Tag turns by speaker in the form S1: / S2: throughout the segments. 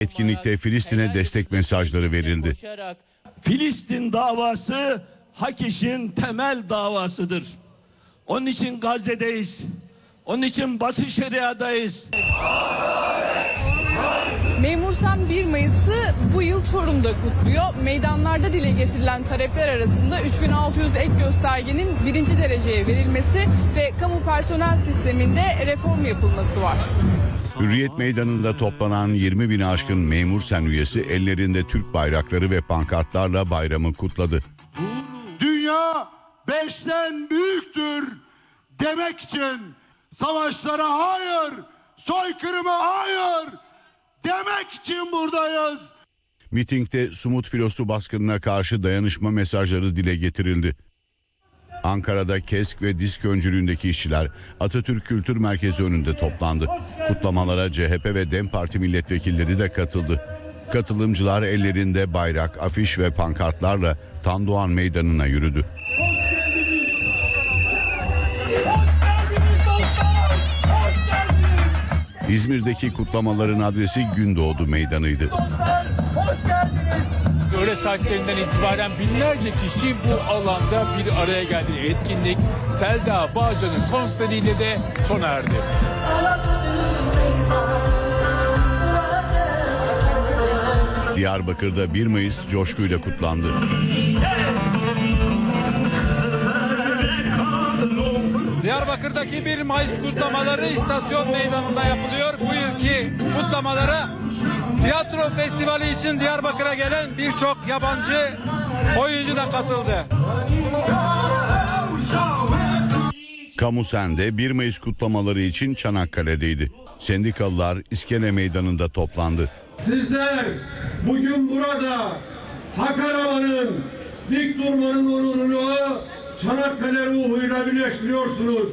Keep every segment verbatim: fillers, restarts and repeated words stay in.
S1: Etkinlikte Filistin'e destek mesajları verildi.
S2: Filistin davası hak işin temel davasıdır. Onun için Gazze'deyiz. Onun için Batı Şeria'dayız.
S3: Memur Sen bir Mayıs'ı bu yıl Çorum'da kutluyor. Meydanlarda dile getirilen talepler arasında üç bin altı yüz ek göstergenin birinci dereceye verilmesi ve kamu personel sisteminde reform yapılması var.
S1: Hürriyet Meydanı'nda toplanan yirmi bini aşkın Memur Sen üyesi ellerinde Türk bayrakları ve pankartlarla bayramı kutladı.
S4: Dünya beşten büyüktür demek için savaşlara hayır, soykırıma hayır demek için buradayız.
S1: Mitingde Sumut filosu baskınına karşı dayanışma mesajları dile getirildi. Ankara'da KESK ve disk öncülüğündeki işçiler Atatürk Kültür Merkezi önünde toplandı. Kutlamalara C H P ve DEM Parti milletvekilleri de katıldı. Katılımcılar ellerinde bayrak, afiş ve pankartlarla Tandoğan Meydanı'na yürüdü. İzmir'deki kutlamaların adresi Gündoğdu Meydanı'ydı.
S5: Öğle saatlerinden itibaren binlerce kişi bu alanda bir araya geldi. Etkinlik Selda Bağcan'ın konseriyle de sona erdi.
S1: Diyarbakır'da bir Mayıs coşkuyla kutlandı.
S6: Diyarbakır'daki bir Mayıs kutlamaları istasyon meydanında yapılıyor. Bu yılki kutlamalara tiyatro festivali için Diyarbakır'a gelen birçok yabancı oyuncu da katıldı.
S1: Kamu Sen'de bir Mayıs kutlamaları için Çanakkale'deydi. Sendikalılar İskele Meydanı'nda toplandı.
S7: Sizler bugün burada hak aramanın, dik durmanın onurunu Çanakkale ruhuyla birleştiriyorsunuz.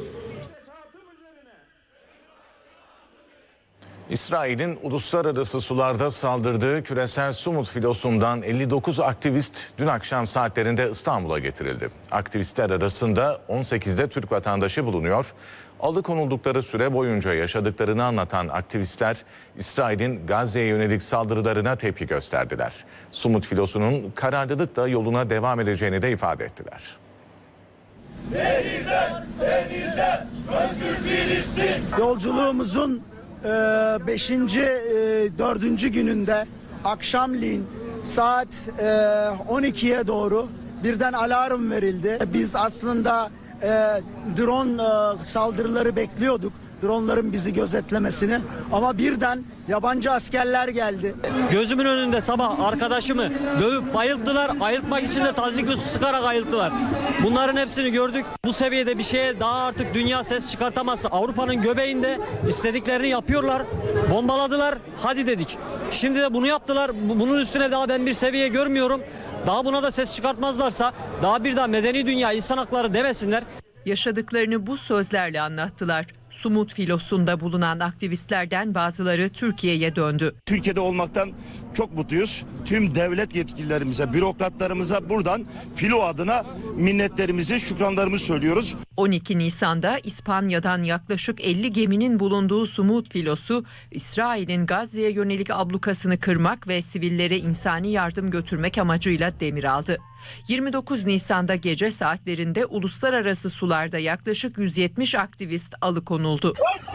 S8: İsrail'in uluslararası sularda saldırdığı küresel Sumut filosundan elli dokuz aktivist dün akşam saatlerinde İstanbul'a getirildi. Aktivistler arasında on sekizde Türk vatandaşı bulunuyor. Alıkonuldukları süre boyunca yaşadıklarını anlatan aktivistler İsrail'in Gazze'ye yönelik saldırılarına tepki gösterdiler. Sumut filosunun kararlılıkla yoluna devam edeceğini de ifade ettiler.
S2: Denizden denize özgür Filistin.
S9: Yolculuğumuzun beşinci dördüncü gününde akşamleyin saat on ikiye doğru birden alarm verildi. Biz aslında drone saldırıları bekliyorduk. Dronların bizi gözetlemesini ama birden yabancı askerler geldi.
S10: Gözümün önünde sabah arkadaşımı dövüp bayılttılar. Ayıltmak için de tazikli su sıkarak ayılttılar. Bunların hepsini gördük. Bu seviyede bir şeye daha artık dünya ses çıkartamaz. Avrupa'nın göbeğinde istediklerini yapıyorlar. Bombaladılar. Hadi dedik. Şimdi de bunu yaptılar. Bunun üstüne daha ben bir seviye görmüyorum. Daha buna da ses çıkartmazlarsa daha bir daha medeni dünya insan hakları demesinler.
S11: Yaşadıklarını bu sözlerle anlattılar. Sumut filosunda bulunan aktivistlerden bazıları Türkiye'ye döndü.
S12: Türkiye'de olmaktan çok mutluyuz. Tüm devlet yetkililerimize, bürokratlarımıza buradan filo adına minnetlerimizi, şükranlarımızı söylüyoruz.
S11: on iki Nisan'da İspanya'dan yaklaşık elli geminin bulunduğu Sumut filosu, İsrail'in Gazze'ye yönelik ablukasını kırmak ve sivillere insani yardım götürmek amacıyla demir aldı. yirmi dokuz Nisan'da gece saatlerinde uluslararası sularda yaklaşık yüz yetmiş aktivist alıkonuldu.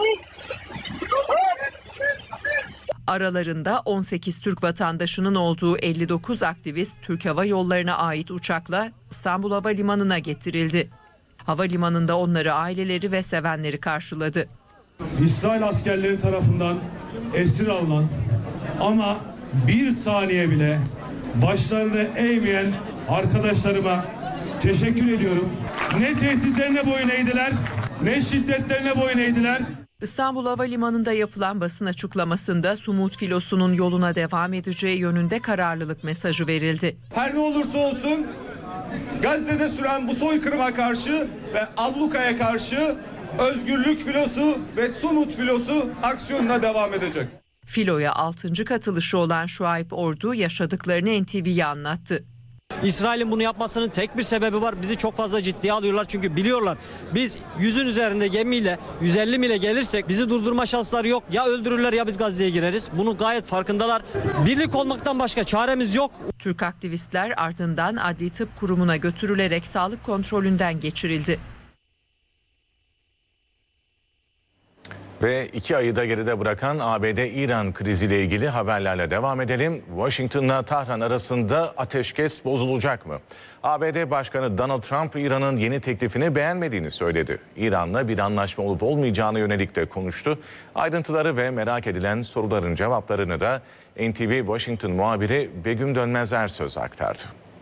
S11: Aralarında on sekiz Türk vatandaşının olduğu elli dokuz aktivist Türk Hava Yolları'na ait uçakla İstanbul Havalimanı'na getirildi. Havalimanında onları aileleri ve sevenleri karşıladı.
S7: İsrail askerleri tarafından esir alınan ama bir saniye bile başlarını eğmeyen arkadaşlarıma teşekkür ediyorum. Ne tehditlerine boyun eğdiler, ne şiddetlerine boyun eğdiler.
S11: İstanbul Havalimanı'nda yapılan basın açıklamasında Sumut filosunun yoluna devam edeceği yönünde kararlılık mesajı verildi.
S13: Her ne olursa olsun Gazze'de süren bu soykırıma karşı ve ablukaya karşı özgürlük filosu ve Sumut filosu aksiyonuna devam edecek.
S11: Filoya altıncı katılışı olan Şuayb Ordu yaşadıklarını N T V'ye anlattı.
S10: İsrail'in bunu yapmasının tek bir sebebi var. Bizi çok fazla ciddiye alıyorlar çünkü biliyorlar. Biz yüzün üzerinde gemiyle yüz elli mile gelirsek bizi durdurma şansları yok. Ya öldürürler ya biz Gazze'ye gireriz. Bunu gayet farkındalar. Birlik olmaktan başka çaremiz yok.
S11: Türk aktivistler ardından Adli Tıp Kurumu'na götürülerek sağlık kontrolünden geçirildi.
S8: Ve iki ayı da geride bırakan A B D-İran kriziyle ilgili haberlerle devam edelim. Washington'la Tahran arasında ateşkes bozulacak mı? A B D Başkanı Donald Trump İran'ın yeni teklifini beğenmediğini söyledi. İran'la bir anlaşma olup olmayacağına yönelik de konuştu. Ayrıntıları ve merak edilen soruların cevaplarını da N T V Washington muhabiri Begüm Dönmezer söz aktardı.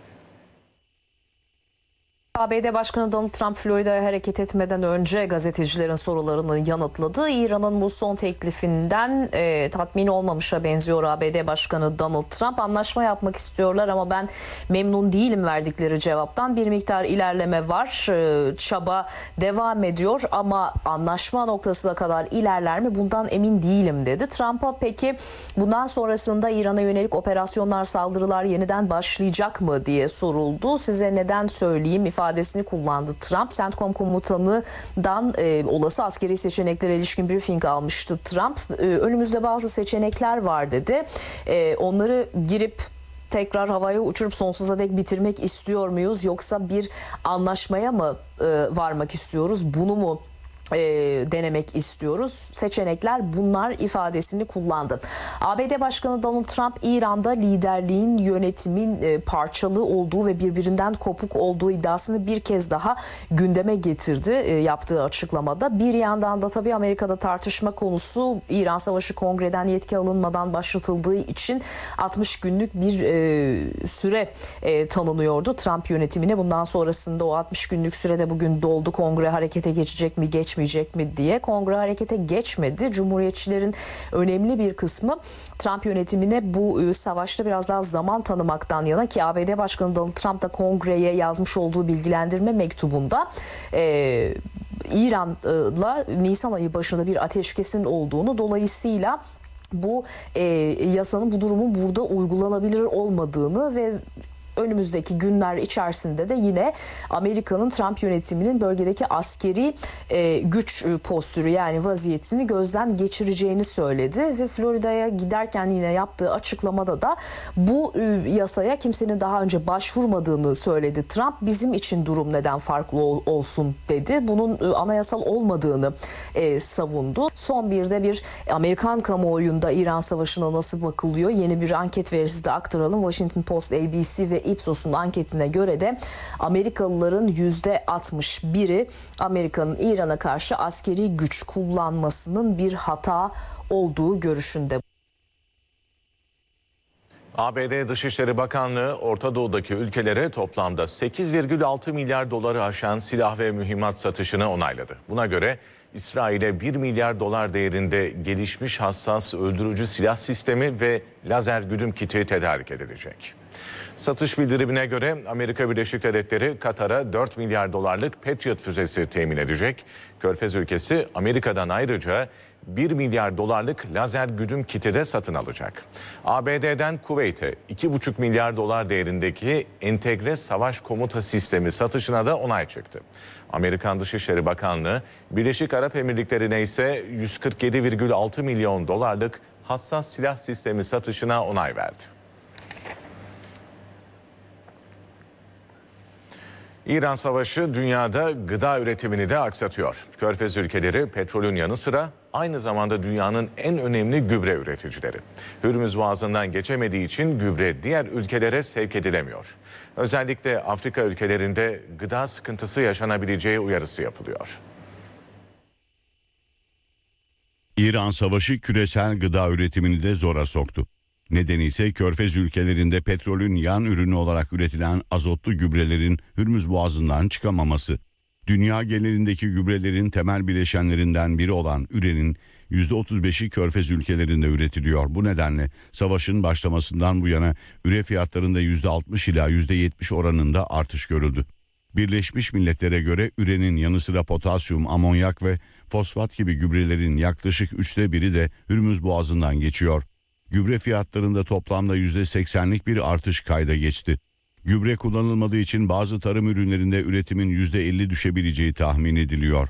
S14: A B D Başkanı Donald Trump Florida'ya hareket etmeden önce gazetecilerin sorularını yanıtladı. İran'ın bu son teklifinden e, tatmin olmamışa benziyor A B D Başkanı Donald Trump. Anlaşma yapmak istiyorlar ama ben memnun değilim verdikleri cevaptan. Bir miktar ilerleme var, e, çaba devam ediyor ama anlaşma noktasına kadar ilerler mi bundan emin değilim dedi. Trump'a peki bundan sonrasında İran'a yönelik operasyonlar, saldırılar yeniden başlayacak mı diye soruldu. Size neden söyleyeyim ifadesini kullandı Trump. CENTCOM komutanından e, olası askeri seçeneklere ilişkin briefing almıştı Trump. E, önümüzde bazı seçenekler var dedi. E, onları girip tekrar havaya uçurup sonsuza dek bitirmek istiyor muyuz? Yoksa bir anlaşmaya mı e, varmak istiyoruz? Bunu mu E, denemek istiyoruz? Seçenekler bunlar ifadesini kullandı. A B D Başkanı Donald Trump İran'da liderliğin, yönetimin e, parçalı olduğu ve birbirinden kopuk olduğu iddiasını bir kez daha gündeme getirdi e, yaptığı açıklamada. Bir yandan da tabii Amerika'da tartışma konusu İran Savaşı Kongre'den yetki alınmadan başlatıldığı için altmış günlük bir e, süre e, tanınıyordu Trump yönetimine. Bundan sonrasında o altmış günlük sürede bugün doldu. Kongre harekete geçecek mi, geçmeyecek mi diye. Kongre harekete geçmedi. Cumhuriyetçilerin önemli bir kısmı Trump yönetimine bu savaşta biraz daha zaman tanımaktan yana ki A B D Başkanı Donald Trump da Kongre'ye yazmış olduğu bilgilendirme mektubunda e, İran'la Nisan ayı başında bir ateşkesin olduğunu, dolayısıyla bu e, yasanın, bu durumun burada uygulanabilir olmadığını ve önümüzdeki günler içerisinde de yine Amerika'nın Trump yönetiminin bölgedeki askeri e, güç postürü yani vaziyetini gözden geçireceğini söyledi ve Florida'ya giderken yine yaptığı açıklamada da bu e, yasaya kimsenin daha önce başvurmadığını söyledi. Trump bizim için durum neden farklı ol, olsun dedi. Bunun e, anayasal olmadığını e, savundu. Son bir de bir Amerikan kamuoyunda İran Savaşı'na nasıl bakılıyor? Yeni bir anket verisi de aktaralım. Washington Post, A B C ve Ipsos'un anketine göre de Amerikalıların yüzde altmış biri Amerika'nın İran'a karşı askeri güç kullanmasının bir hata olduğu görüşünde.
S8: A B D Dışişleri Bakanlığı Orta Doğu'daki ülkelere toplamda sekiz virgül altı milyar doları aşan silah ve mühimmat satışını onayladı. Buna göre İsrail'e bir milyar dolar değerinde gelişmiş hassas öldürücü silah sistemi ve lazer güdüm kiti tedarik edilecek. Satış bildirimine göre Amerika Birleşik Devletleri Katar'a dört milyar dolarlık Patriot füzesi temin edecek. Körfez ülkesi Amerika'dan ayrıca bir milyar dolarlık lazer güdüm kiti de satın alacak. A B D'den Kuveyt'e iki buçuk milyar dolar değerindeki entegre savaş komuta sistemi satışına da onay çıktı. Amerikan Dışişleri Bakanlığı Birleşik Arap Emirlikleri'ne ise yüz kırk yedi virgül altı milyon dolarlık hassas silah sistemi satışına onay verdi. İran Savaşı dünyada gıda üretimini de aksatıyor. Körfez ülkeleri petrolün yanı sıra aynı zamanda dünyanın en önemli gübre üreticileri. Hürmüz Boğazı'ndan geçemediği için gübre diğer ülkelere sevk edilemiyor. Özellikle Afrika ülkelerinde gıda sıkıntısı yaşanabileceği uyarısı yapılıyor.
S1: İran Savaşı küresel gıda üretimini de zora soktu. Nedeni ise Körfez ülkelerinde petrolün yan ürünü olarak üretilen azotlu gübrelerin Hürmüz Boğazı'ndan çıkamaması. Dünya genelindeki gübrelerin temel bileşenlerinden biri olan ürenin yüzde otuz beşi Körfez ülkelerinde üretiliyor. Bu nedenle savaşın başlamasından bu yana üre fiyatlarında yüzde altmış ila yüzde yetmiş oranında artış görüldü. Birleşmiş Milletler'e göre ürenin yanı sıra potasyum, amonyak ve fosfat gibi gübrelerin yaklaşık üçte biri de Hürmüz Boğazı'ndan geçiyor. Gübre fiyatlarında toplamda yüzde seksenlik bir artış kayda geçti. Gübre kullanılmadığı için bazı tarım ürünlerinde üretimin yüzde elli düşebileceği tahmin ediliyor.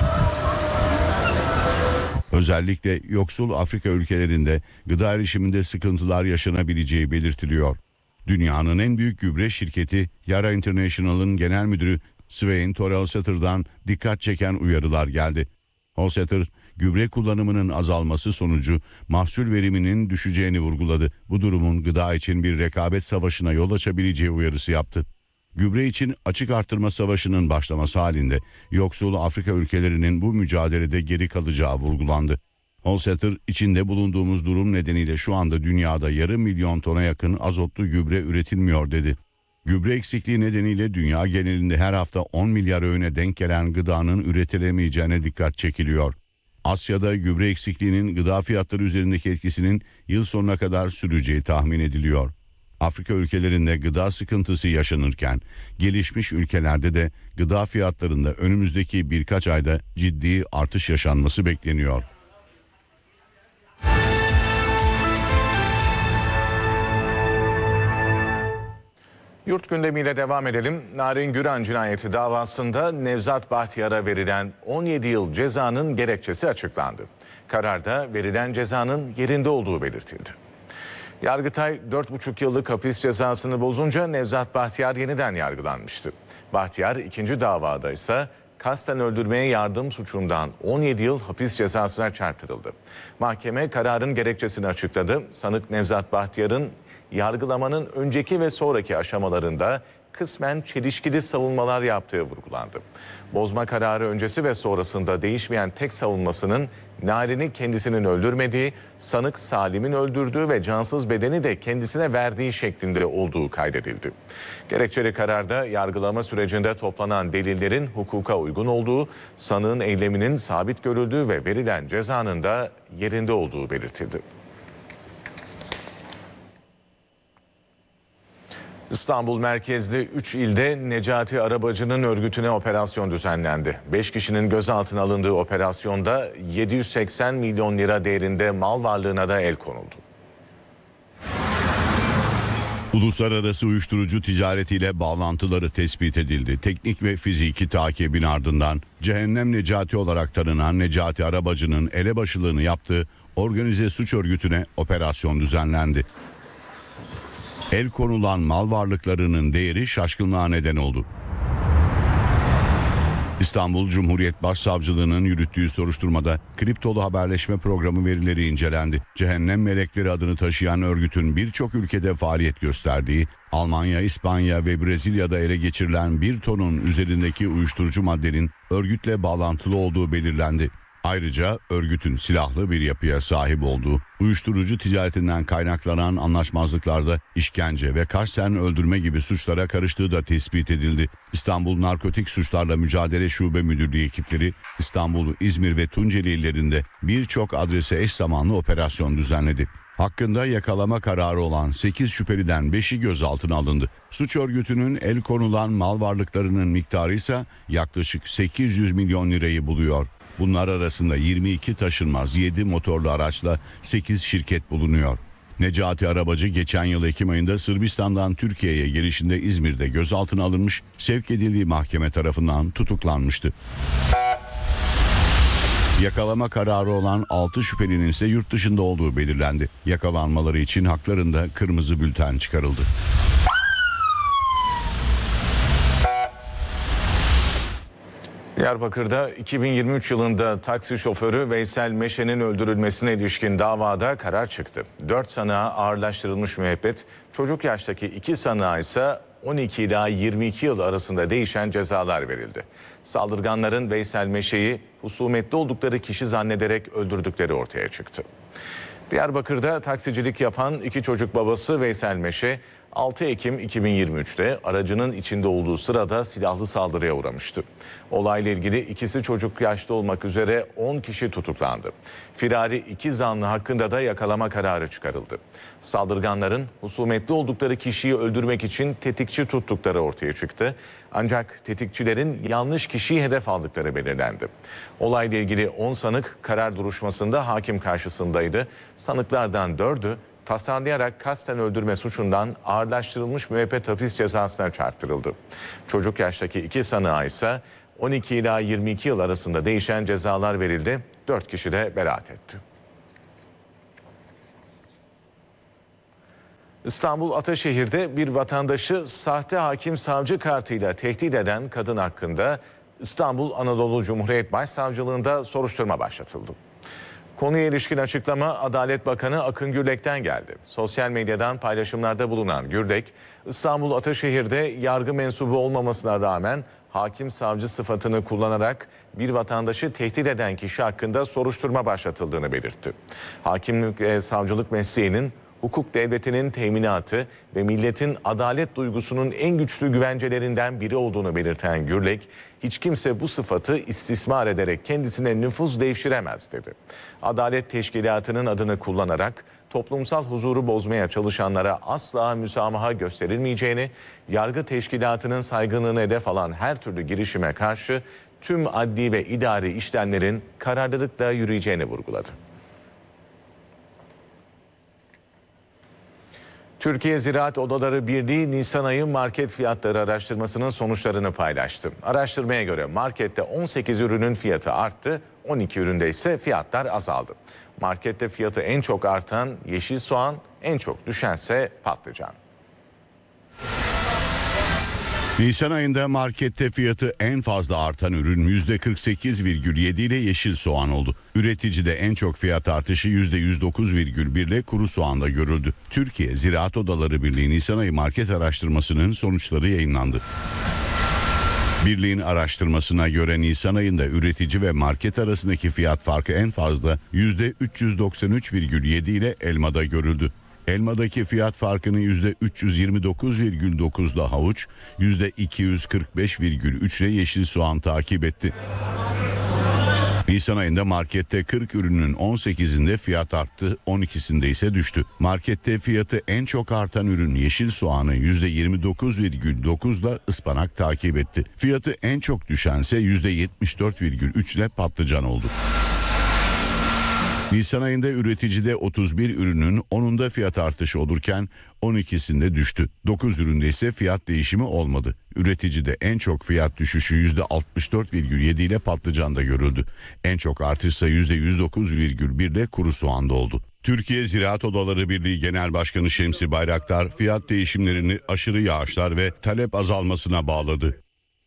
S1: Özellikle yoksul Afrika ülkelerinde gıda erişiminde sıkıntılar yaşanabileceği belirtiliyor. Dünyanın en büyük gübre şirketi Yara International'ın genel müdürü Svein Tore Holsetter'dan dikkat çeken uyarılar geldi. Holsetter, gübre kullanımının azalması sonucu mahsul veriminin düşeceğini vurguladı. Bu durumun gıda için bir rekabet savaşına yol açabileceği uyarısı yaptı. Gübre için açık artırma savaşının başlaması halinde yoksul Afrika ülkelerinin bu mücadelede geri kalacağı vurgulandı. Holsetter, içinde bulunduğumuz durum nedeniyle şu anda dünyada yarım milyon tona yakın azotlu gübre üretilmiyor dedi. Gübre eksikliği nedeniyle dünya genelinde her hafta on milyar öğüne denk gelen gıdanın üretilemeyeceğine dikkat çekiliyor. Asya'da gübre eksikliğinin gıda fiyatları üzerindeki etkisinin yıl sonuna kadar süreceği tahmin ediliyor. Afrika ülkelerinde gıda sıkıntısı yaşanırken gelişmiş ülkelerde de gıda fiyatlarında önümüzdeki birkaç ayda ciddi artış yaşanması bekleniyor.
S8: Yurt gündemiyle devam edelim. Narin Güran cinayeti davasında Nevzat Bahtiyar'a verilen on yedi yıl cezanın gerekçesi açıklandı. Kararda verilen cezanın yerinde olduğu belirtildi. Yargıtay dört buçuk yıllık hapis cezasını bozunca Nevzat Bahtiyar yeniden yargılanmıştı. Bahtiyar ikinci davada ise kasten öldürmeye yardım suçundan on yedi yıl hapis cezasına çarptırıldı. Mahkeme kararın gerekçesini açıkladı. Sanık Nevzat Bahtiyar'ın yargılamanın önceki ve sonraki aşamalarında kısmen çelişkili savunmalar yaptığı vurgulandı. Bozma kararı öncesi ve sonrasında değişmeyen tek savunmasının Narin'i kendisinin öldürmediği, sanık Salim'in öldürdüğü ve cansız bedeni de kendisine verdiği şeklinde olduğu kaydedildi. Gerekçeli kararda yargılama sürecinde toplanan delillerin hukuka uygun olduğu, sanığın eyleminin sabit görüldüğü ve verilen cezanın da yerinde olduğu belirtildi. İstanbul merkezli üç ilde Necati Arabacı'nın örgütüne operasyon düzenlendi. beş kişinin gözaltına alındığı operasyonda yedi yüz seksen milyon lira değerinde mal varlığına da el konuldu.
S1: Uluslararası uyuşturucu ticaretiyle bağlantıları tespit edildi. Teknik ve fiziki takibin ardından Cehennem Necati olarak tanınan Necati Arabacı'nın elebaşılığını yaptığı organize suç örgütüne operasyon düzenlendi. El konulan mal varlıklarının değeri şaşkınlığa neden oldu. İstanbul Cumhuriyet Başsavcılığı'nın yürüttüğü soruşturmada kriptolu haberleşme programı verileri incelendi. Cehennem Melekleri adını taşıyan örgütün birçok ülkede faaliyet gösterdiği, Almanya, İspanya ve Brezilya'da ele geçirilen bir tonun üzerindeki uyuşturucu maddenin örgütle bağlantılı olduğu belirlendi. Ayrıca örgütün silahlı bir yapıya sahip olduğu, uyuşturucu ticaretinden kaynaklanan anlaşmazlıklarda işkence ve kasten öldürme gibi suçlara karıştığı da tespit edildi. İstanbul Narkotik Suçlarla Mücadele Şube Müdürlüğü ekipleri İstanbul, İzmir ve Tunceli illerinde birçok adrese eş zamanlı operasyon düzenledi. Hakkında yakalama kararı olan sekiz şüpheliden beşi gözaltına alındı. Suç örgütünün el konulan mal varlıklarının miktarı ise yaklaşık sekiz yüz milyon lirayı buluyor. Bunlar arasında yirmi iki taşınmaz, yedi motorlu araçla sekiz şirket bulunuyor. Necati Arabacı geçen yıl Ekim ayında Sırbistan'dan Türkiye'ye gelişinde İzmir'de gözaltına alınmış, sevk edildiği mahkeme tarafından tutuklanmıştı. Yakalama kararı olan altı şüphelinin ise yurt dışında olduğu belirlendi. Yakalanmaları için haklarında kırmızı bülten çıkarıldı.
S8: Diyarbakır'da iki bin yirmi üç yılında taksi şoförü Veysel Meşe'nin öldürülmesine ilişkin davada karar çıktı. dört sanığa ağırlaştırılmış müebbet, çocuk yaştaki iki sanığa ise on iki ila yirmi iki yıl arasında değişen cezalar verildi. Saldırganların Veysel Meşe'yi husumetli oldukları kişi zannederek öldürdükleri ortaya çıktı. Diyarbakır'da taksicilik yapan iki çocuk babası Veysel Meşe, altı Ekim iki bin yirmi üç'te aracının içinde olduğu sırada silahlı saldırıya uğramıştı. Olayla ilgili ikisi çocuk yaşta olmak üzere on kişi tutuklandı. Firari iki zanlı hakkında da yakalama kararı çıkarıldı. Saldırganların husumetli oldukları kişiyi öldürmek için tetikçi tuttukları ortaya çıktı. Ancak tetikçilerin yanlış kişiyi hedef aldıkları belirlendi. Olayla ilgili on sanık karar duruşmasında hakim karşısındaydı. Sanıklardan dördü tasarlayarak kasten öldürme suçundan ağırlaştırılmış müebbet hapis cezasına çarptırıldı. Çocuk yaştaki iki sanığa ise on iki ila yirmi iki yıl arasında değişen cezalar verildi. dört kişi de beraat etti. İstanbul Ataşehir'de bir vatandaşı sahte hakim savcı kartıyla tehdit eden kadın hakkında İstanbul Anadolu Cumhuriyet Başsavcılığında soruşturma başlatıldı. Konuya ilişkin açıklama Adalet Bakanı Akın Gürlek'ten geldi. Sosyal medyadan paylaşımlarda bulunan Gürlek, İstanbul Ataşehir'de yargı mensubu olmamasına rağmen hakim savcı sıfatını kullanarak bir vatandaşı tehdit eden kişi hakkında soruşturma başlatıldığını belirtti. Hakimlik ve savcılık mesleğinin hukuk devletinin teminatı ve milletin adalet duygusunun en güçlü güvencelerinden biri olduğunu belirten Gürlek, hiç kimse bu sıfatı istismar ederek kendisine nüfuz devşiremez dedi. Adalet Teşkilatı'nın adını kullanarak toplumsal huzuru bozmaya çalışanlara asla müsamaha gösterilmeyeceğini, yargı teşkilatının saygınlığını hedef alan her türlü girişime karşı tüm adli ve idari işlemlerin kararlılıkla yürüyeceğini vurguladı. Türkiye Ziraat Odaları Birliği Nisan ayı market fiyatları araştırmasının sonuçlarını paylaştı. Araştırmaya göre markette on sekiz ürünün fiyatı arttı, on iki üründe ise fiyatlar azaldı. Markette fiyatı en çok artan yeşil soğan, en çok düşense patlıcan.
S1: Nisan ayında markette fiyatı en fazla artan ürün yüzde kırk sekiz virgül yedi ile yeşil soğan oldu. Üreticide en çok fiyat artışı yüzde yüz dokuz virgül bir ile kuru soğanda görüldü. Türkiye Ziraat Odaları Birliği Nisan ayı market araştırmasının sonuçları yayınlandı. Birliğin araştırmasına göre Nisan ayında üretici ve market arasındaki fiyat farkı en fazla yüzde üç yüz doksan üç virgül yedi ile elmada görüldü. Elmadaki fiyat farkını yüzde üç yüz yirmi dokuz virgül dokuzla havuç, yüzde iki yüz kırk beş virgül üç ile yeşil soğan takip etti. Nisan ayında markette kırk ürünün on sekizinde fiyat arttı, on ikisinde ise düştü. Markette fiyatı en çok artan ürün yeşil soğanı yüzde yirmi dokuz virgül dokuzla ıspanak takip etti. Fiyatı en çok düşense yüzde yetmiş dört virgül üç ile patlıcan oldu. Nisan ayında üreticide otuz bir ürünün onunda fiyat artışı olurken on ikisinde düştü. dokuz üründe ise fiyat değişimi olmadı. Üreticide en çok fiyat düşüşü yüzde altmış dört virgül yedi ile patlıcanda görüldü. En çok artışsa yüzde yüz dokuz virgül bir ile kuru soğanda oldu. Türkiye Ziraat Odaları Birliği Genel Başkanı Şemsi Bayraktar fiyat değişimlerini aşırı yağışlar ve talep azalmasına bağladı.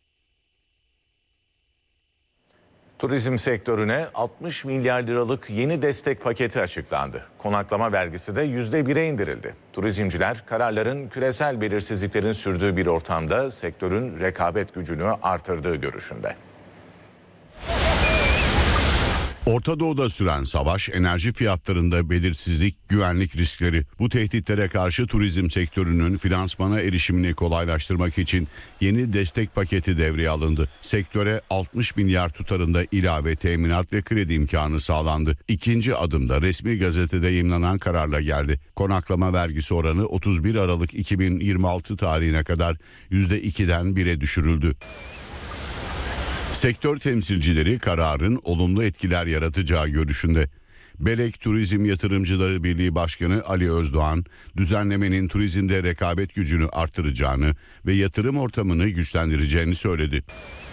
S8: Turizm sektörüne altmış milyar liralık yeni destek paketi açıklandı. Konaklama vergisi de yüzde bire indirildi. Turizmciler kararların küresel belirsizliklerin sürdüğü bir ortamda sektörün rekabet gücünü artırdığı görüşünde.
S1: Orta Doğu'da süren savaş, enerji fiyatlarında belirsizlik, güvenlik riskleri. Bu tehditlere karşı turizm sektörünün finansmana erişimini kolaylaştırmak için yeni destek paketi devreye alındı. Sektöre altmış milyar tutarında ilave teminat ve kredi imkanı sağlandı. İkinci adımda resmi gazetede yayımlanan kararla geldi. Konaklama vergisi oranı otuz bir Aralık iki bin yirmi altı tarihine kadar yüzde ikiden bire düşürüldü. Sektör temsilcileri kararın olumlu etkiler yaratacağı görüşünde. Belek Turizm Yatırımcıları Birliği Başkanı Ali Özdoğan, düzenlemenin turizmde rekabet gücünü artıracağını ve yatırım ortamını güçlendireceğini söyledi.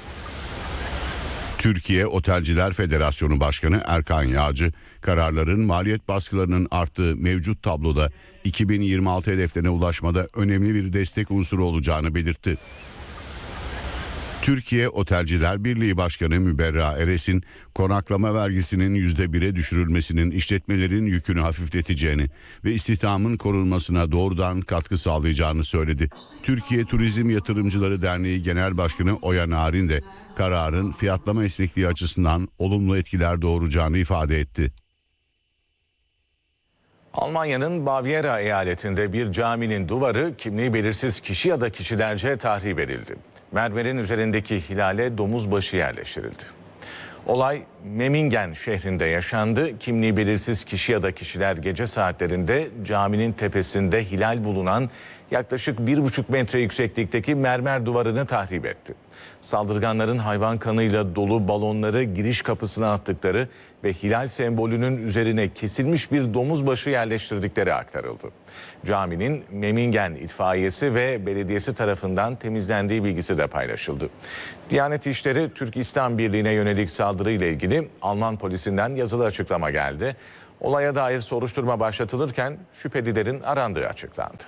S1: Türkiye Otelciler Federasyonu Başkanı Erkan Yağcı, kararların maliyet baskılarının arttığı mevcut tabloda iki bin yirmi altı hedeflerine ulaşmada önemli bir destek unsuru olacağını belirtti. Türkiye Otelciler Birliği Başkanı Müberra Eres'in konaklama vergisinin yüzde bire düşürülmesinin işletmelerin yükünü hafifleteceğini ve istihdamın korunmasına doğrudan katkı sağlayacağını söyledi. Türkiye Turizm Yatırımcıları Derneği Genel Başkanı Oya Narin de kararın fiyatlama esnekliği açısından olumlu etkiler doğuracağını ifade etti.
S8: Almanya'nın Bavyera eyaletinde bir caminin duvarı kimliği belirsiz kişi ya da kişilerce tahrip edildi. Mermerin üzerindeki hilale domuz başı yerleştirildi. Olay Memmingen şehrinde yaşandı. Kimliği belirsiz kişi ya da kişiler gece saatlerinde caminin tepesinde hilal bulunan yaklaşık bir buçuk metre yükseklikteki mermer duvarını tahrip etti. Saldırganların hayvan kanıyla dolu balonları giriş kapısına attıkları ve hilal sembolünün üzerine kesilmiş bir domuz başı yerleştirdikleri aktarıldı. Caminin Memingen İtfaiyesi ve belediyesi tarafından temizlendiği bilgisi de paylaşıldı. Diyanet İşleri Türk İslam Birliği'ne yönelik saldırıyla ilgili Alman polisinden yazılı açıklama geldi. Olaya dair soruşturma başlatılırken şüphelilerin arandığı açıklandı.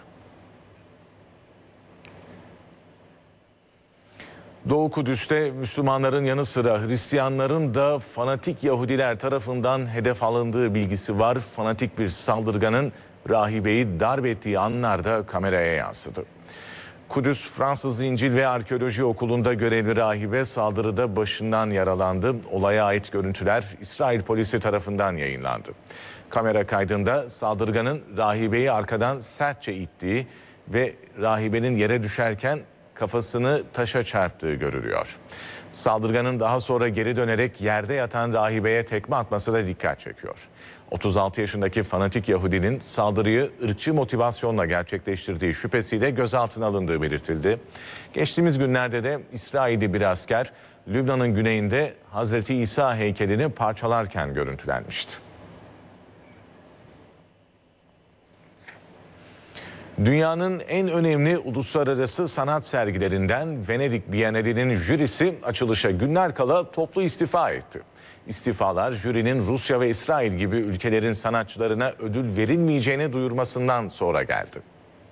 S8: Doğu Kudüs'te Müslümanların yanı sıra Hristiyanların da fanatik Yahudiler tarafından hedef alındığı bilgisi var. Fanatik bir saldırganın rahibeyi darp ettiği anlar da kameraya yansıdı. Kudüs Fransız İncil ve Arkeoloji Okulu'nda görevli rahibe saldırıda başından yaralandı. Olaya ait görüntüler İsrail polisi tarafından yayınlandı. Kamera kaydında saldırganın rahibeyi arkadan sertçe ittiği ve rahibenin yere düşerken kafasını taşa çarptığı görülüyor. Saldırganın daha sonra geri dönerek yerde yatan rahibeye tekme atması da dikkat çekiyor. otuz altı yaşındaki fanatik Yahudinin saldırıyı ırkçı motivasyonla gerçekleştirdiği şüphesiyle gözaltına alındığı belirtildi. Geçtiğimiz günlerde de İsrailli bir asker Lübnan'ın güneyinde Hazreti İsa heykelini parçalarken görüntülenmişti. Dünyanın en önemli uluslararası sanat sergilerinden Venedik Bienali'nin jürisi açılışa günler kala toplu istifa etti. İstifalar jürinin Rusya ve İsrail gibi ülkelerin sanatçılarına ödül verilmeyeceğini duyurmasından sonra geldi.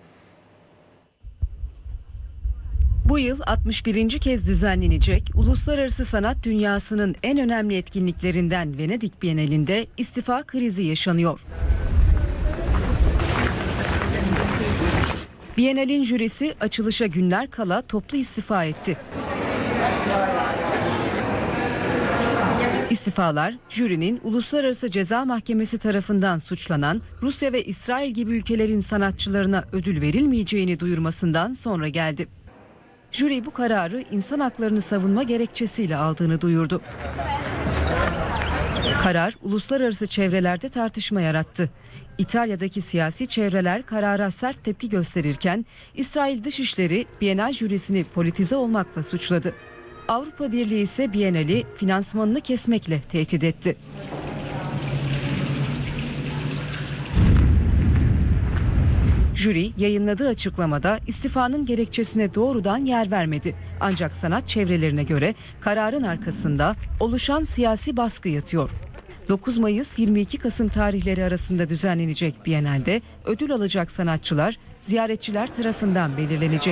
S15: Bu yıl altmış birinci kez düzenlenecek uluslararası sanat dünyasının en önemli etkinliklerinden Venedik Bienali'nde istifa krizi yaşanıyor. Bienal'in jürisi açılışa günler kala toplu istifa etti. İstifalar, jürinin Uluslararası Ceza Mahkemesi tarafından suçlanan Rusya ve İsrail gibi ülkelerin sanatçılarına ödül verilmeyeceğini duyurmasından sonra geldi. Jüri bu kararı insan haklarını savunma gerekçesiyle aldığını duyurdu. Karar uluslararası çevrelerde tartışma yarattı. İtalya'daki siyasi çevreler karara sert tepki gösterirken İsrail Dışişleri Bienal jürisini politize olmakla suçladı. Avrupa Birliği ise Bienal'i finansmanını kesmekle tehdit etti. Jüri yayınladığı açıklamada istifanın gerekçesine doğrudan yer vermedi. Ancak sanat çevrelerine göre kararın arkasında oluşan siyasi baskı yatıyor. dokuz Mayıs yirmi iki Kasım tarihleri arasında düzenlenecek Bienal'de ödül alacak sanatçılar ziyaretçiler tarafından belirlenecek.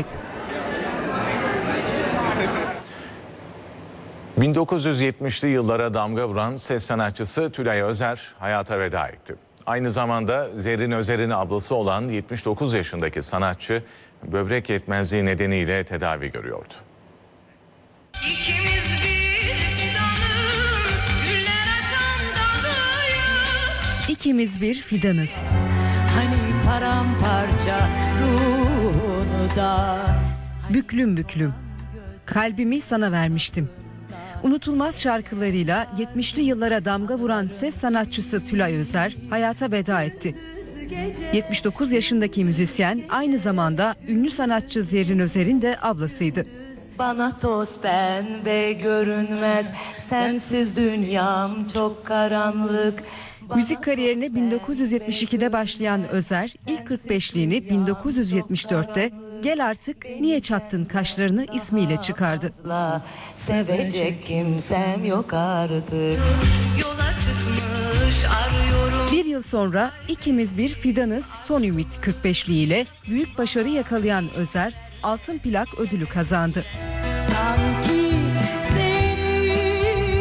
S8: bin dokuz yüz yetmişli yıllara damga vuran ses sanatçısı Tülay Özer hayata veda etti. Aynı zamanda Zerrin Özer'in ablası olan yetmiş dokuz yaşındaki sanatçı böbrek yetmezliği nedeniyle tedavi görüyordu.
S16: İkimiz bir fidanız, güller açan dalıyız.
S15: İkimiz bir fidanız.
S16: Hani paramparça ruhunu da.
S15: Büklüm büklüm. Kalbimi sana vermiştim. Unutulmaz şarkılarıyla yetmişli yıllara damga vuran ses sanatçısı Tülay Özer hayata veda etti. yetmiş dokuz yaşındaki müzisyen aynı zamanda ünlü sanatçı Zerrin Özer'in de ablasıydı.
S16: Bana toz pembe görünmez, sensiz dünyam çok karanlık.
S15: Müzik kariyerine bin dokuz yüz yetmiş ikide başlayan Özer ilk kırk beşliğini bin dokuz yüz yetmiş dörtte Gel Artık Niye Çattın Kaşlarını ismiyle çıkardı.
S16: Sevecek kimsem yok artık. Yola çıkmış arıyorum.
S15: Bir yıl sonra İkimiz Bir Fidanız Son Ümit kırk beşliğiyle büyük başarı yakalayan Özer altın plak ödülü kazandı.
S16: Sanki seni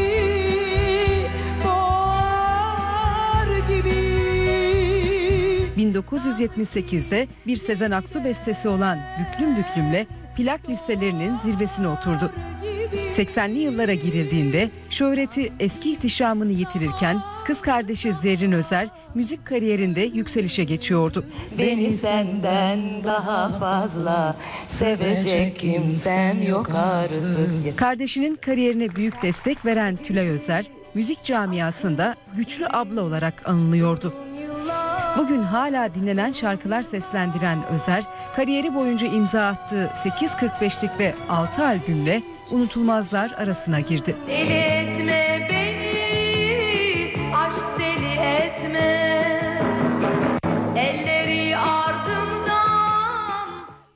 S16: boğar gibi.
S15: bin dokuz yüz yetmiş sekizde bir Sezen Aksu bestesi olan Büklüm Büklüm'le plak listelerinin zirvesine oturdu. seksenli yıllara girildiğinde şöhreti eski ihtişamını yitirirken kız kardeşi Zerrin Özer müzik kariyerinde yükselişe geçiyordu.
S16: Beni senden daha fazla sevecek kimsem yok artık.
S15: Kardeşinin kariyerine büyük destek veren Tülay Özer müzik camiasında güçlü abla olarak anılıyordu.
S16: Yıllar
S15: Bugün hala dinlenen şarkılar seslendiren Özer, kariyeri boyunca imza attığı sekiz kırk beşlik ve altı albümle unutulmazlar arasına girdi.
S16: Deli etme beni, aşk deli etme, elleri ardımdan.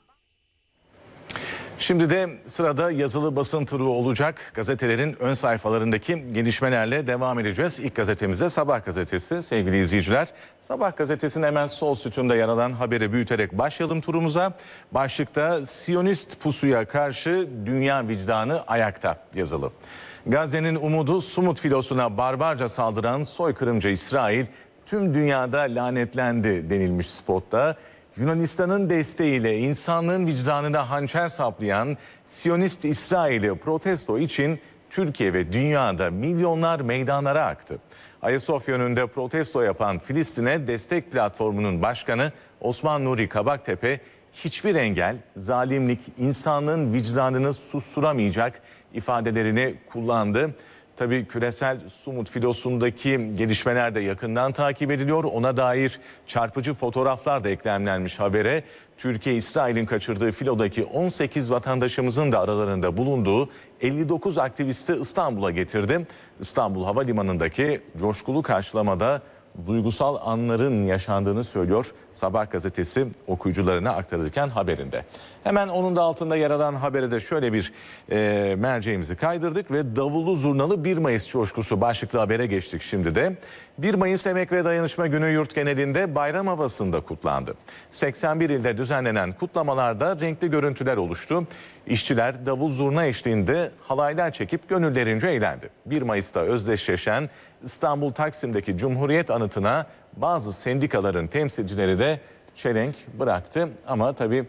S8: Şimdi de sırada yazılı basın turu olacak. Gazetelerin ön sayfalarındaki gelişmelerle devam edeceğiz. İlk gazetemizde Sabah gazetesi sevgili izleyiciler. Sabah gazetesinin hemen sol sütunda yer alan haberi büyüterek başlayalım turumuza. Başlıkta Siyonist pusuya karşı dünya vicdanı ayakta yazılı. Gazze'nin umudu Sumut filosuna barbarca saldıran soykırımcı İsrail tüm dünyada lanetlendi denilmiş spotta. Yunanistan'ın desteğiyle insanlığın vicdanına hançer saplayan Siyonist İsrail'i protesto için Türkiye ve dünyada milyonlar meydanlara aktı. Ayasofya önünde protesto yapan Filistin'e destek platformunun başkanı Osman Nuri Kabaktepe hiçbir engel, zalimlik insanlığın vicdanını susturamayacak ifadelerini kullandı. Tabii küresel Sumut filosundaki gelişmeler de yakından takip ediliyor. Ona dair çarpıcı fotoğraflar da eklemlenmiş habere. Türkiye, İsrail'in kaçırdığı filodaki on sekiz vatandaşımızın da aralarında bulunduğu elli dokuz aktivisti İstanbul'a getirdi. İstanbul Havalimanı'ndaki coşkulu karşılamada duygusal anların yaşandığını söylüyor Sabah gazetesi okuyucularına aktarırken haberinde. Hemen onun da altında yer alan habere de şöyle bir e, merceğimizi kaydırdık ve davullu zurnalı bir Mayıs coşkusu başlıklı habere geçtik şimdi de. bir Mayıs Emek ve Dayanışma Günü yurt genelinde bayram havasında kutlandı. seksen bir ilde düzenlenen kutlamalarda renkli görüntüler oluştu. İşçiler davul zurna eşliğinde halaylar çekip gönüllerince eğlendi. bir Mayıs'ta özdeşleşen İstanbul Taksim'deki Cumhuriyet Anıtı'na bazı sendikaların temsilcileri de çelenk bıraktı. Ama tabii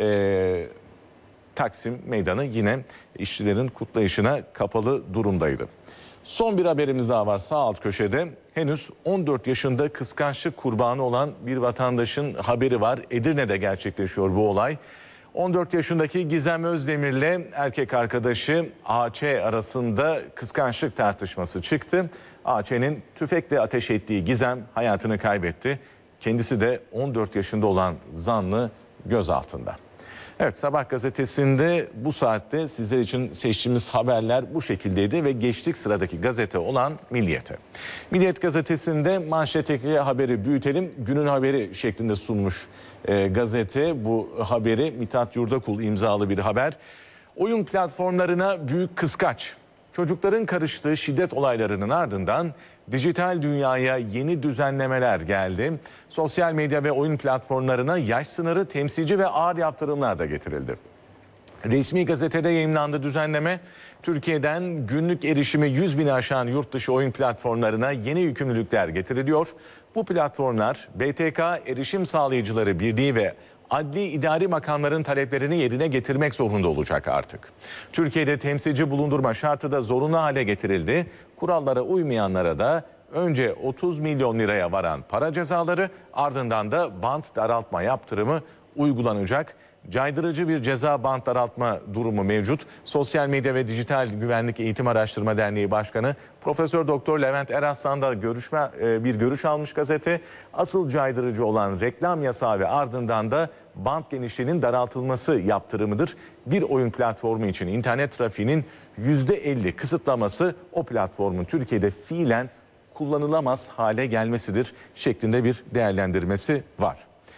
S8: e, Taksim Meydanı yine işçilerin kutlayışına kapalı durumdaydı. Son bir haberimiz daha var sağ alt köşede. Henüz on dört yaşında kıskançlık kurbanı olan bir vatandaşın haberi var. Edirne'de gerçekleşiyor bu olay. on dört yaşındaki Gizem Özdemir'le erkek arkadaşı A Ç arasında kıskançlık tartışması çıktı. A Ç'nin tüfekle ateş ettiği Gizem hayatını kaybetti. Kendisi de on dört yaşında olan zanlı gözaltında. Evet, Sabah gazetesinde bu saatte sizler için seçtiğimiz haberler bu şekildeydi ve geçtik sıradaki gazete olan Milliyet'e. Milliyet gazetesinde manşetteki haberi büyütelim. Günün haberi şeklinde sunmuş e, gazete bu haberi. Mithat Yurdakul imzalı bir haber. Oyun platformlarına büyük kıskaç. Çocukların karıştığı şiddet olaylarının ardından dijital dünyaya yeni düzenlemeler geldi. Sosyal medya ve oyun platformlarına yaş sınırı, temsilci ve ağır yaptırımlar da getirildi. Resmi gazetede yayımlandı düzenleme. Türkiye'den günlük erişimi yüz bini aşan yurt dışı oyun platformlarına yeni yükümlülükler getiriliyor. Bu platformlar B T K Erişim Sağlayıcıları Birliği ve adli idari makamların taleplerini yerine getirmek zorunda olacak artık. Türkiye'de temsilci bulundurma şartı da zorunlu hale getirildi. Kurallara uymayanlara da önce otuz milyon liraya varan para cezaları, ardından da bant daraltma yaptırımı uygulanacak. Caydırıcı bir ceza bant daraltma durumu mevcut. Sosyal Medya ve Dijital Güvenlik Eğitim Araştırma Derneği Başkanı Profesör Doktor Levent Eraslan'da görüşme bir görüş almış gazete. Asıl caydırıcı olan reklam yasağı ve ardından da bant genişliğinin daraltılması yaptırımıdır. Bir oyun platformu için internet trafiğinin yüzde elli kısıtlaması o platformun Türkiye'de fiilen kullanılamaz hale gelmesidir şeklinde bir değerlendirmesi var.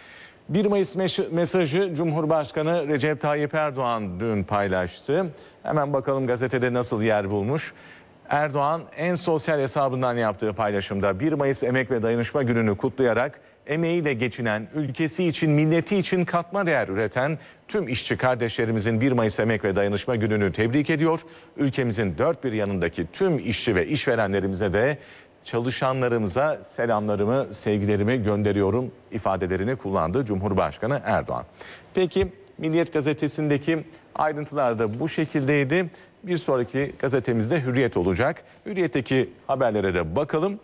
S8: bir Mayıs mesajı Cumhurbaşkanı Recep Tayyip Erdoğan dün paylaştı. Hemen bakalım gazetede nasıl yer bulmuş. Erdoğan en sosyal hesabından yaptığı paylaşımda bir Mayıs Emek ve Dayanışma Günü'nü kutlayarak emeğiyle geçinen, ülkesi için, milleti için katma değer üreten tüm işçi kardeşlerimizin bir Mayıs Emek ve Dayanışma Günü'nü tebrik ediyor. Ülkemizin dört bir yanındaki tüm işçi ve işverenlerimize de çalışanlarımıza selamlarımı, sevgilerimi gönderiyorum ifadelerini kullandı Cumhurbaşkanı Erdoğan. Peki Milliyet gazetesindeki ayrıntılar da bu şekildeydi. Bir sonraki gazetemizde Hürriyet olacak. Hürriyet'teki haberlere de bakalım.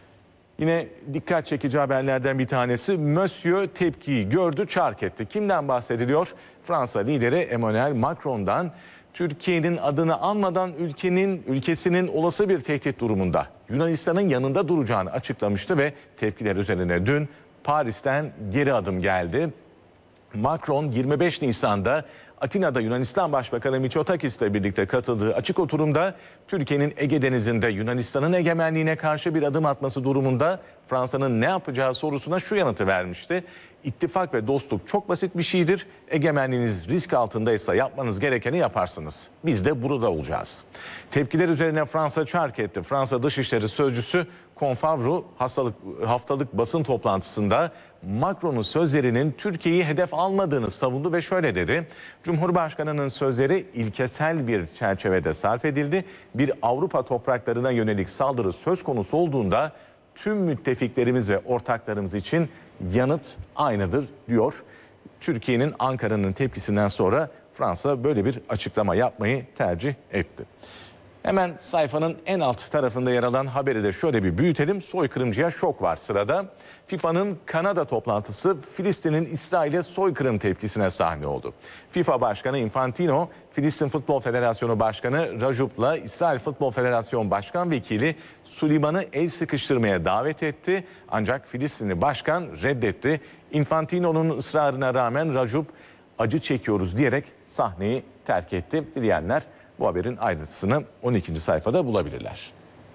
S8: Yine dikkat çekici haberlerden bir tanesi Monsieur tepkiyi gördü, çark etti. Kimden bahsediliyor? Fransa lideri Emmanuel Macron'dan. Türkiye'nin adını anmadan ülkenin ülkesinin olası bir tehdit durumunda Yunanistan'ın yanında duracağını açıklamıştı ve tepkiler üzerine dün Paris'ten geri adım geldi. Macron yirmi beş Nisan'da Atina'da Yunanistan Başbakanı Mitsotakis'le birlikte katıldığı açık oturumda Türkiye'nin Ege Denizi'nde Yunanistan'ın egemenliğine karşı bir adım atması durumunda Fransa'nın ne yapacağı sorusuna şu yanıtı vermişti. İttifak ve dostluk çok basit bir şeydir. Egemenliğiniz risk altındaysa yapmanız gerekeni yaparsınız. Biz de burada olacağız. Tepkiler üzerine Fransa çark etti. Fransa Dışişleri Sözcüsü Confavru hastalık, haftalık basın toplantısında Macron'un sözlerinin Türkiye'yi hedef almadığını savundu ve şöyle dedi. Cumhurbaşkanının sözleri ilkesel bir çerçevede sarf edildi. Bir Avrupa topraklarına yönelik saldırı söz konusu olduğunda tüm müttefiklerimiz ve ortaklarımız için yanıt aynıdır diyor. Türkiye'nin Ankara'nın tepkisinden sonra Fransa böyle bir açıklama yapmayı tercih etti. Hemen sayfanın en alt tarafında yer alan haberi de şöyle bir büyütelim. Soykırımcıya şok var sırada. FIFA'nın Kanada toplantısı Filistin'in İsrail'e soykırım tepkisine sahne oldu. FIFA Başkanı Infantino, Filistin Futbol Federasyonu Başkanı Rajup'la İsrail Futbol Federasyonu Başkan Vekili Süleyman'ı el sıkıştırmaya davet etti. Ancak Filistinli başkan reddetti. Infantino'nun ısrarına rağmen Rajup acı çekiyoruz diyerek sahneyi terk etti. Dileyenler bu haberin ayrıntısını on ikinci sayfada bulabilirler.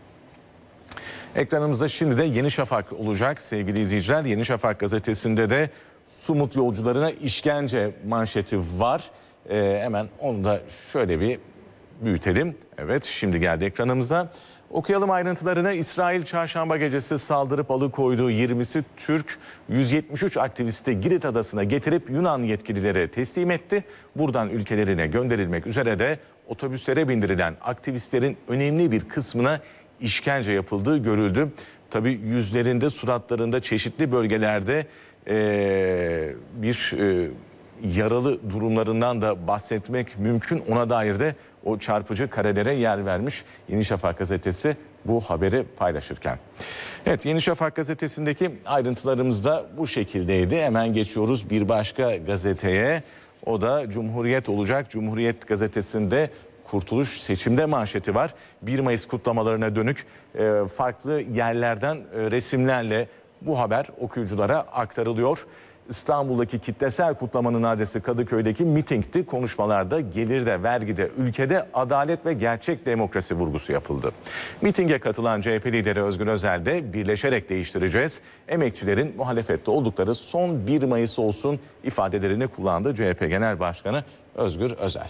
S8: Ekranımızda şimdi de Yeni Şafak olacak sevgili izleyiciler. Yeni Şafak gazetesinde de Sumut yolcularına işkence manşeti var. Ee, hemen onu da şöyle bir büyütelim. Evet, şimdi geldi ekranımıza. Okuyalım ayrıntılarını. İsrail çarşamba gecesi saldırıp alıkoyduğu yirmisi Türk, yüz yetmiş üç aktivisti Girit adasına getirip Yunan yetkililere teslim etti. Buradan ülkelerine gönderilmek üzere de otobüslere bindirilen aktivistlerin önemli bir kısmına işkence yapıldığı görüldü. Tabii yüzlerinde, suratlarında çeşitli bölgelerde ee, bir e, yaralı durumlarından da bahsetmek mümkün. Ona dair de o çarpıcı karelere yer vermiş Yeni Şafak gazetesi bu haberi paylaşırken. Evet, Yeni Şafak gazetesindeki ayrıntılarımız da bu şekildeydi. Hemen geçiyoruz bir başka gazeteye. O da Cumhuriyet olacak. Cumhuriyet gazetesinde Kurtuluş seçimde manşeti var. bir Mayıs kutlamalarına dönük e, farklı yerlerden e, resimlerle bu haber okuyuculara aktarılıyor. İstanbul'daki kitlesel kutlamanın adresi Kadıköy'deki mitingdi. Konuşmalarda gelirde, vergide, ülkede adalet ve gerçek demokrasi vurgusu yapıldı. Mitinge katılan C H P lideri Özgür Özel de birleşerek değiştireceğiz. Emekçilerin muhalefette oldukları son bir Mayıs olsun ifadelerini kullandı C H P Genel Başkanı Özgür Özel.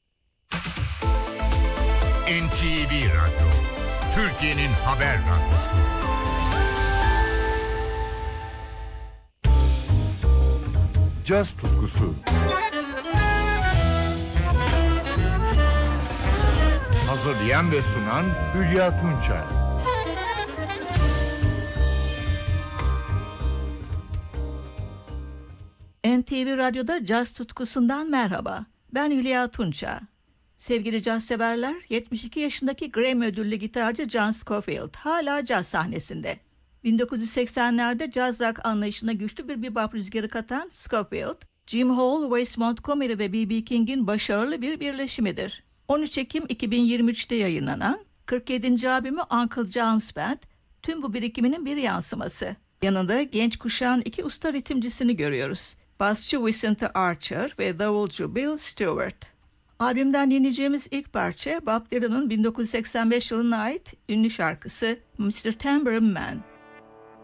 S17: N T V Radyo, Türkiye'nin haber radyosu. Caz tutkusu. Hazırlayan ve sunan Hülya Tunçay.
S18: N T V Radyo'da caz tutkusundan merhaba. Ben Hülya Tunça. Sevgili caz severler, yetmiş iki yaşındaki Grammy ödüllü gitarcı John Scofield hala caz sahnesinde. bin dokuz yüz seksenlerde caz rock anlayışına güçlü bir bebop rüzgarı katan Scofield, Jim Hall, Wes Montgomery ve B B King'in başarılı bir birleşimidir. on üç Ekim iki bin yirmi üçte yayınlanan kırk yedinci albümü Uncle John's Band, tüm bu birikiminin bir yansıması. Yanında genç kuşağın iki usta ritimcisini görüyoruz. Basçı Vicente Archer ve davulcu Bill Stewart. Albümden dinleyeceğimiz ilk parça Bob Dylan'ın bin dokuz yüz seksen beş yılına ait ünlü şarkısı mister Tambourine Man.